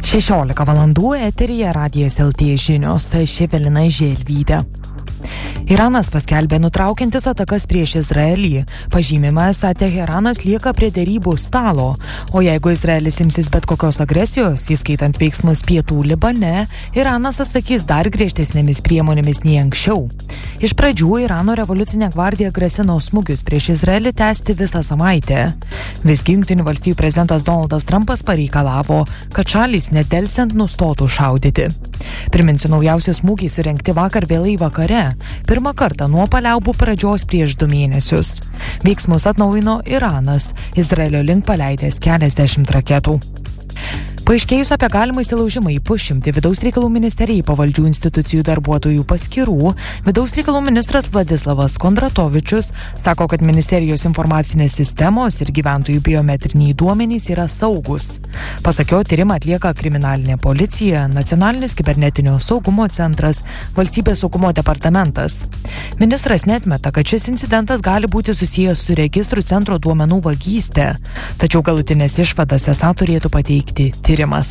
16 valandų eteryje Radijas LT žinios, ši Evelina Želvytė. Iranas paskelbė nutraukiantis atakas prieš Izraelį. Pažymima, esą Teheranas lieka prie derybų stalo, o jeigu Izraelis imsis bet kokios agresijos, įskaitant veiksmus pietų Libane, Iranas atsakys dar griežtesnėmis priemonėmis nei anksčiau. Iš pradžių Irano revoliucinė gvardija grasino smūgius prieš Izraelį tęsti visą savaitę. Visgi Jungtinių valstijų prezidentas Donaldas Trumpas pareikalavo, kad šalys nedelsiant nustotų šaudyti. Priminsiu, naujausi smūgiai surengti vakar vėlai vakare, pirmą kartą nuo paliaubų pradžios prieš 2 mėnesius. Veiksmus atnaujino Iranas, Izraelio link paleidęs keliasdešimt raketų. Paaiškėjus apie galimą įsilaužimą į 100 vidaus reikalų ministerijai pavaldžių institucijų darbuotojų paskyrų, vidaus reikalų ministras Vladislavas Kondratovičius sako, kad ministerijos informacinės sistemos ir gyventojų biometriniai duomenys yra saugus. Pasak jo, tyrimą atlieka kriminalinė policija, Nacionalinis kibernetinio saugumo centras, Valstybės saugumo departamentas. Ministras neatmeta, kad šis incidentas gali būti susijęs su registrų centro duomenų vagyste, tačiau galutinės išvadas esą turėtų pateikti tyrimas.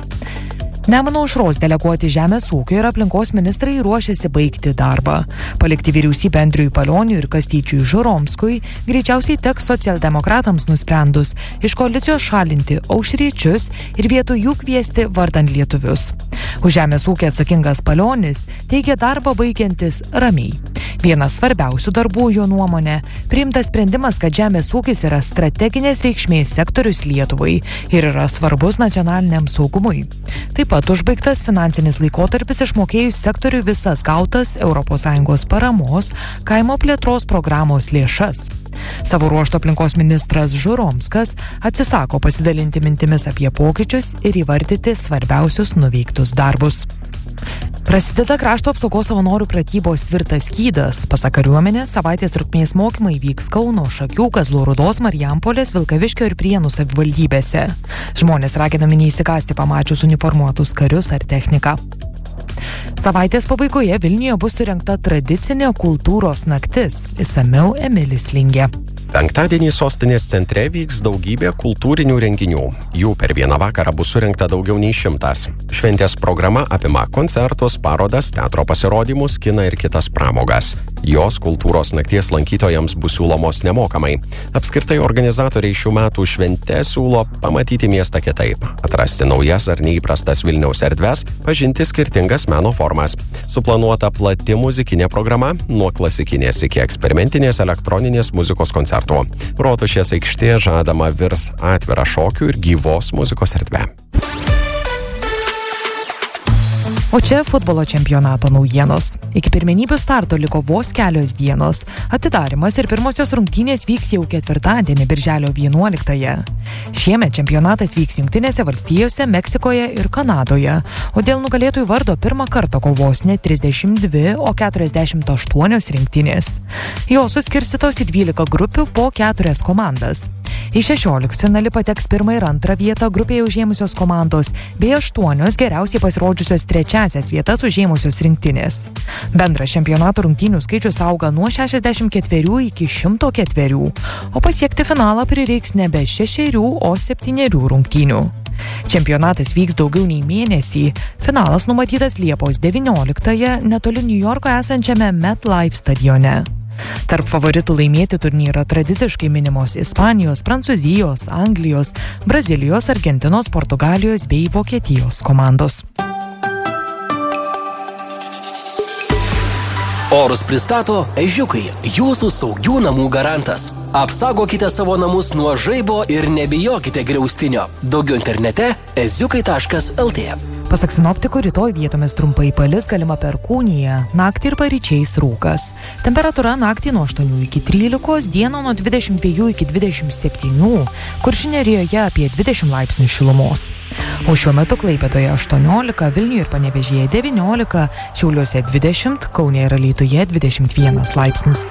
Nemuno aušros deleguoti žemės ūkio ir aplinkos ministrai ruošiasi baigti darbą. Palikti vyriausybę Andriui Palioniui ir Kastyčiui Žuromskui greičiausiai teks socialdemokratams nusprendus iš koalicijos šalinti aušriečius ir vietoj jų kviesti vardan lietuvius. Už žemės ūkį atsakingas Palionis teigia darbą baigiantis ramiai. Vienas svarbiausių darbų jo nuomonė – priimtas sprendimas, kad žemės ūkis yra strateginės reikšmės sektorius Lietuvai ir yra svarbus nacionaliniam saugumui. Taip pat užbaigtas finansinis laikotarpis išmokėjus sektoriui visas gautas ES paramos kaimo plėtros programos lėšas. Savo ruožto aplinkos ministras Žuromskas atsisako pasidalinti mintimis apie pokyčius ir įvardyti svarbiausius nuveiktus darbus. Prasideda krašto apsaugos savanorių pratybos Tvirtas skydas. Pasak kariuomenės, savaitės trukmės mokymai vyks Kauno, Šakių, Kazlų Rūdos, Marijampolės, Vilkaviškio ir Prienų savivaldybėse. Žmonės raginami neįsigąsti pamačius uniformuotus karius ar techniką. Savaitės pabaigoje Vilniuje bus surengta tradicinė kultūros naktis. Išsamiau Emilis Lingė. Penktadienį sostinės centre vyks daugybė kultūrinių renginių. Jų per vieną vakarą bus surengta daugiau nei 100. Šventės programa apima koncertus, parodas, teatro pasirodymus, kiną ir kitas pramogas. Jos kultūros nakties lankytojams bus siūlomos nemokamai. Apskritai organizatoriai šių metų šventę siūlo pamatyti miestą kitaip, atrasti naujas ar neįprastas Vilniaus erdves, pažinti skirtingas meno formas. Suplanuota plati muzikinė programa nuo klasikinės iki eksperimentinės elektroninės muzikos koncertų. Rotušės aikštė žadama virs atvira šokių ir gyvos muzikos erdve. O čia futbolo čempionato naujienos. Iki pirmenybių starto liko vos kelios dienos. Atidarymas ir pirmosios rungtynės vyks jau ketvirtadienį, birželio 11-ąją. Šiemet čempionatas vyks Jungtinėse valstijose, Meksikoje ir Kanadoje, o dėl nugalėtojų vardo pirmą kartą kovos ne 32, o 48 rinktinės. Jos suskirstytos į 12 grupių po 4 komandas. Į 16-finalį pateks pirmą ir antrą vietą grupėje užėmusios komandos, bei 8 geriausiai pasirodžiusios trečiasias vietas užėmusios rinktinės. Bendras čempionato rungtynių skaičius auga nuo 64 iki 104, o pasiekti finalą prireiks nebe 6, o 7 rungtynių. Čempionatas vyks daugiau nei mėnesį. Finalas numatytas Liepos 19-ąją netoli Niujorko esančiame MetLife stadione. Tarp favoritų laimėti turnyrą tradiciškai minimos Ispanijos, Prancūzijos, Anglijos, Brazilijos, Argentinos, Portugalijos bei Vokietijos komandos. Orus pristato Ežiukai, jūsų saugių namų garantas. Apsaugokite savo namus nuo žaibo ir nebijokite griaustinio. Daugiau internete eziukai.lt. Pasak sinoptikų, rytoj vietomis trumpai palis, galima perkūnija, naktį ir paryčiais rūkas. Temperatūra naktį nuo 8 iki 13, dieną nuo 22 iki 27, Kuršių nerijoje apie 20 laipsnių šilumos. O šiuo metu Klaipėdoje 18, Vilniuje ir Panevėžyje 19, Šiauliuose 20, Kaune ir Alytuje 21 laipsnis.